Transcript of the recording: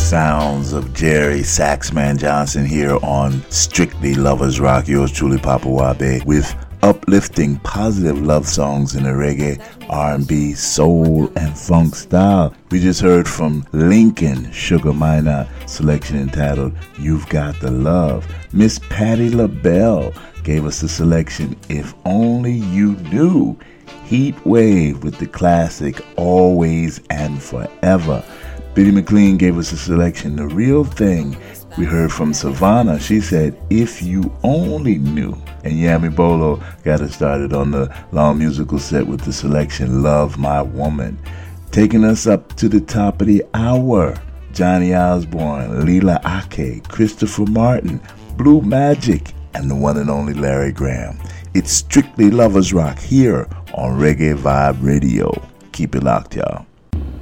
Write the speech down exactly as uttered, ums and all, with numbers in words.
sounds of Jerry Saxman Johnson here on Strictly Lovers Rock. Yours truly, Papa Wabe, with uplifting, positive love songs in a reggae, R and B, soul, and funk style. We just heard from Lincoln Sugar Minor, selection entitled You've Got the Love. Miss Patti LaBelle gave us the selection If Only You Knew. Heat Wave with the classic Always and Forever. Billy McLean gave us a selection, The Real Thing. We heard from Savannah. She said, If You Only Knew. And Yami Bolo got us started on the long musical set with the selection, Love My Woman. Taking us up to the top of the hour, Johnny Osborne, Leela Ake, Christopher Martin, Blue Magic, and the one and only Larry Graham. It's Strictly Lovers Rock here on Reggae Vibe Radio. Keep it locked, y'all.